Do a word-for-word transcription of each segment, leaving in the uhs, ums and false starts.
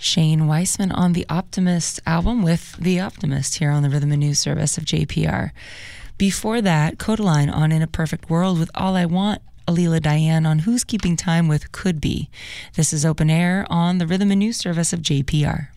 Shane Weissman on the Optimist album with The Optimist here on the Rhythm and News Service of J P R. Before that, Kodaline on In a Perfect World with All I Want, Alila Diane on Who's Keeping Time with Could Be. This is Open Air on the Rhythm and News Service of J P R.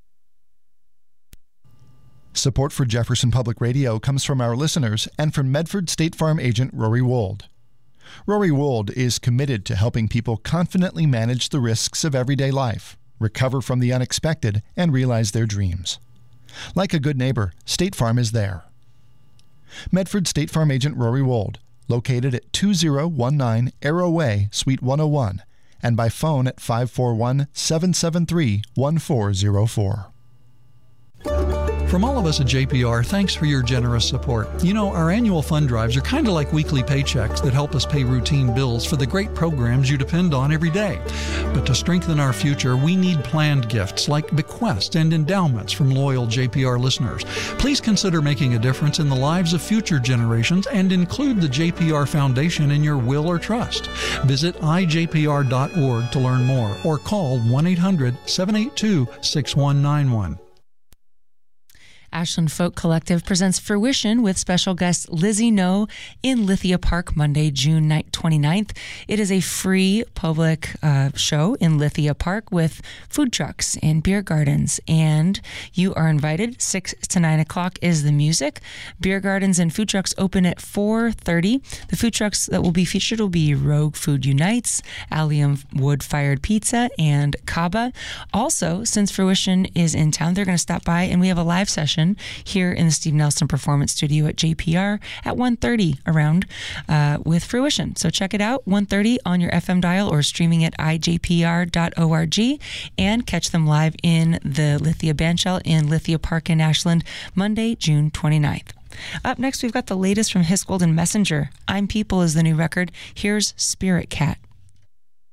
Support for Jefferson Public Radio comes from our listeners and from Medford State Farm agent Rory Wold. Rory Wold is committed to helping people confidently manage the risks of everyday life, recover from the unexpected, and realize their dreams. Like a good neighbor, State Farm is there. Medford State Farm agent Rory Wold, located at two zero one nine Arrow Way, Suite one oh one, and by phone at five four one, seven seven three, one four zero four. From all of us at J P R, thanks for your generous support. You know, our annual fund drives are kind of like weekly paychecks that help us pay routine bills for the great programs you depend on every day. But to strengthen our future, we need planned gifts like bequests and endowments from loyal J P R listeners. Please consider making a difference in the lives of future generations and include the J P R Foundation in your will or trust. Visit i j p r dot org to learn more or call one eight hundred, seven eight two, six one nine one. Ashland Folk Collective presents Fruition with special guest Lizzie No in Lithia Park Monday, June twenty-ninth. It is a free public uh, show in Lithia Park with food trucks and beer gardens, and you are invited. six to nine o'clock is the music. Beer gardens and food trucks open at four thirty. The food trucks that will be featured will be Rogue Food Unites, Allium Wood Fired Pizza, and Kaba. Also, since Fruition is in town, they're going to stop by and we have a live session here in the Steve Nelson Performance Studio at J P R at one thirty around uh, with Fruition. So check it out, one thirty on your F M dial or streaming at i j p r dot org, and catch them live in the Lithia Bandshell in Lithia Park in Ashland, Monday, June twenty-ninth. Up next, we've got the latest from Hiscold and Messenger. I'm People is the new record. Here's Spirit Cat.